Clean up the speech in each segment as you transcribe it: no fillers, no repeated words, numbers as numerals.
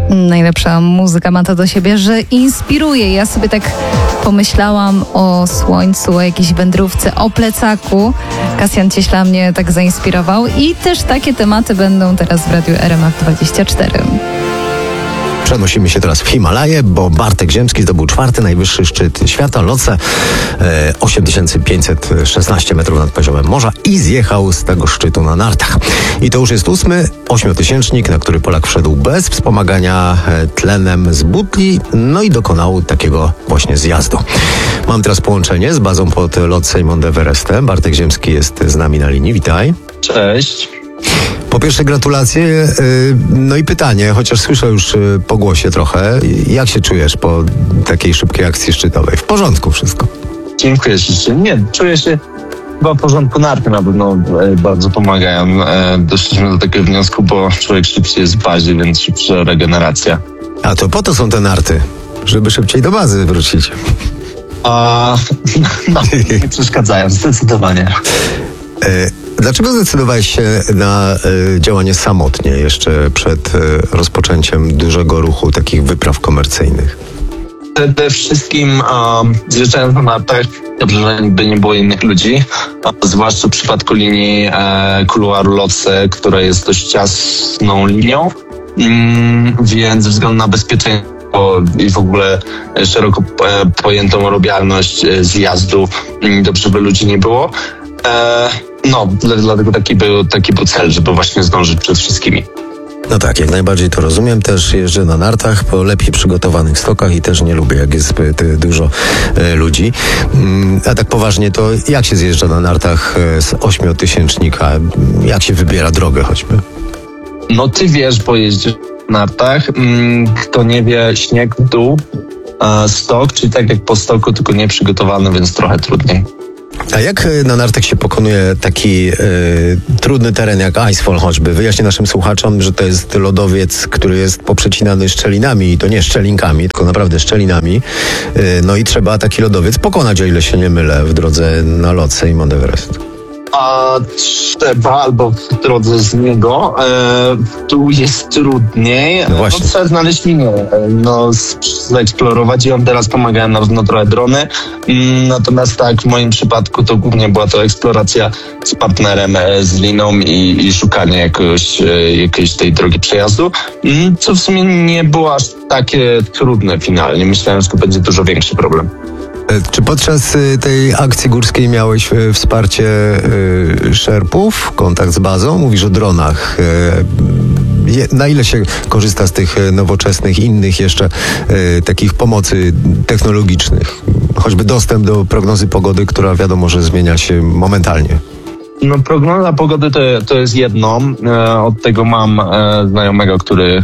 Najlepsza muzyka ma to do siebie, że inspiruje. Ja sobie tak pomyślałam o słońcu, o jakiejś wędrówce, o plecaku. Kasjan Cieśla mnie tak zainspirował i też takie tematy będą teraz w Radiu RMF24. Przenosimy się teraz w Himalaje, bo Bartek Ziemski zdobył 4. najwyższy szczyt świata, Lhotse, 8516 metrów nad poziomem morza i zjechał z tego szczytu na nartach. I to już jest 8. ośmiotysięcznik, na który Polak wszedł bez wspomagania tlenem z butli, no i dokonał takiego właśnie zjazdu. Mam teraz połączenie z bazą pod Lhotse i Mount Everestem. Bartek Ziemski jest z nami na linii. Witaj. Cześć. Po pierwsze gratulacje, no i pytanie, chociaż słyszę już po głosie trochę, jak się czujesz po takiej szybkiej akcji szczytowej? W porządku wszystko? Dziękuję ślicznie. Nie, czuję się chyba w porządku. Narty na pewno bardzo pomagają. Doszliśmy do takiego wniosku, bo człowiek szybciej jest w bazie, więc szybsza regeneracja. A to po to są te narty, żeby szybciej do bazy wrócić. No, nie przeszkadzają, zdecydowanie. Dlaczego zdecydowałeś się na działanie samotnie jeszcze przed rozpoczęciem dużego ruchu takich wypraw komercyjnych? Przede wszystkim zjeżdżając na nartach, dobrze, że nie było innych ludzi, zwłaszcza w przypadku linii kuluaru Lhotse, która jest dość ciasną linią, więc ze względu na bezpieczeństwo i w ogóle szeroko pojętą robialność zjazdu, dobrze by ludzi nie było. No, dlatego taki był cel, żeby właśnie zdążyć przed wszystkimi. No tak, jak najbardziej to rozumiem. Też jeżdżę na nartach po lepiej przygotowanych stokach i też nie lubię, jak jest zbyt dużo ludzi. A tak poważnie, to jak się zjeżdża na nartach z ośmiotysięcznika? Jak się wybiera drogę choćby? No ty wiesz, bo jeździsz na nartach. Kto nie wie, śnieg w dół, stok, czyli tak jak po stoku, tylko nieprzygotowany, więc trochę trudniej. A jak na nartach się pokonuje taki trudny teren jak Icefall choćby? Wyjaśnię naszym słuchaczom, że to jest lodowiec, który jest poprzecinany szczelinami i to nie szczelinkami, tylko naprawdę szczelinami. No i trzeba taki lodowiec pokonać, o ile się nie mylę, w drodze na Lhotse i Mount Everest. Trzeba albo w drodze z niego, tu jest trudniej. No właśnie. Trzeba znaleźć linię, zaeksplorować i on teraz pomagają nam trochę drony. Natomiast tak, w moim przypadku to głównie była to eksploracja z partnerem, z liną i szukanie jakiejś tej drogi przejazdu, co w sumie nie było aż takie trudne finalnie. Myślałem, że to będzie dużo większy problem. Czy podczas tej akcji górskiej miałeś wsparcie szerpów, kontakt z bazą? Mówisz o dronach. Na ile się korzysta z tych nowoczesnych, innych jeszcze takich pomocy technologicznych? Choćby dostęp do prognozy pogody, która wiadomo, że zmienia się momentalnie. No, prognoza pogody to jest jedno. Od tego mam znajomego, który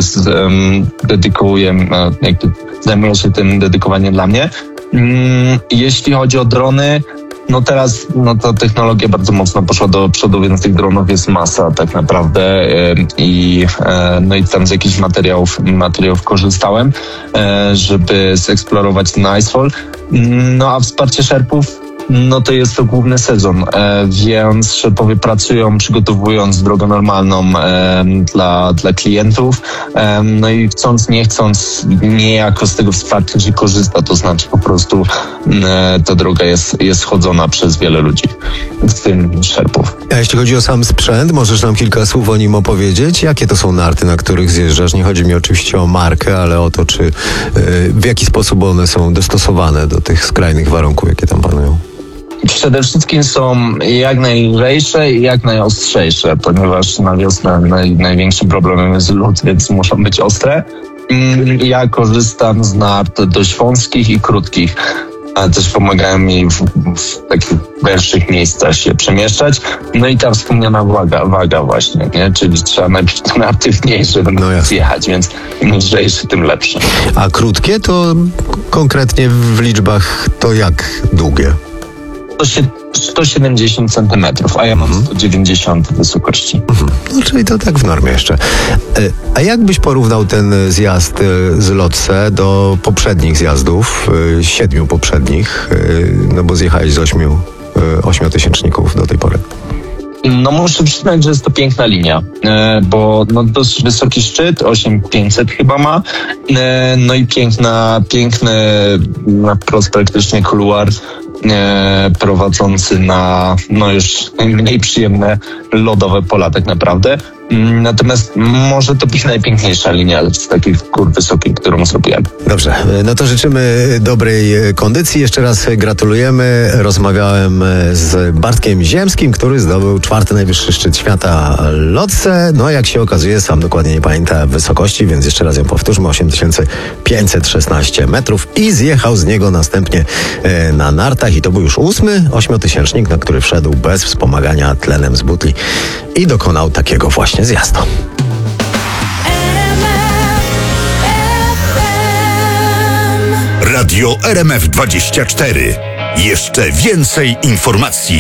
zajmuje się tym dedykowaniem dla mnie. Jeśli chodzi o drony, no teraz ta technologia bardzo mocno poszła do przodu, więc tych dronów jest masa tak naprawdę i tam z jakichś materiałów korzystałem, żeby zeksplorować ten Icefall. No a wsparcie szerpów, no to jest to główny sezon, więc szerpowie pracują, przygotowując drogę normalną dla klientów. No i chcąc, nie chcąc, niejako z tego wsparcia się korzysta, to znaczy po prostu ta droga jest chodzona przez wiele ludzi, w tym szerpów. A jeśli chodzi o sam sprzęt, możesz nam kilka słów o nim opowiedzieć? Jakie to są narty, na których zjeżdżasz? Nie chodzi mi oczywiście o markę, ale o to, czy w jaki sposób one są dostosowane do tych skrajnych warunków, jakie tam panują. Przede wszystkim są jak najlżejsze i jak najostrzejsze, ponieważ na wiosnę największym problemem jest lód, więc muszą być ostre. Ja korzystam z nart dość wąskich i krótkich, ale też pomagają mi w takich węższych miejscach się przemieszczać. No i ta wspomniana waga właśnie, nie? Czyli trzeba najpierw te narty mniejsze, żeby zjechać, więc im lżejsze, tym lepsze. A krótkie to konkretnie w liczbach to jak długie? 170 cm, a ja mam 190 wysokości. No, czyli to tak w normie jeszcze. A jak byś porównał ten zjazd z Lhotse do poprzednich zjazdów, 7 poprzednich, no bo zjechałeś z 8 ośmiotysięczników do tej pory? No muszę przyznać, że jest to piękna linia, bo no dość wysoki szczyt, 8500 chyba ma, no i piękny na wprost praktycznie kuluar prowadzący na no już mniej przyjemne lodowe pola tak naprawdę. Natomiast może to być najpiękniejsza linia z takich gór wysokich, którą zrobiłem. Dobrze, no to życzymy dobrej kondycji. Jeszcze raz gratulujemy. Rozmawiałem z Bartkiem Ziemskim, który zdobył 4. najwyższy szczyt świata Lhotse. No jak się okazuje, sam dokładnie nie pamięta wysokości, więc jeszcze raz ją powtórzmy. 8516 metrów i zjechał z niego następnie na nartach i to był już 8. ośmiotysięcznik, na który wszedł bez wspomagania tlenem z butli i dokonał takiego właśnie zjazdu. Radio RMF24. Jeszcze więcej informacji.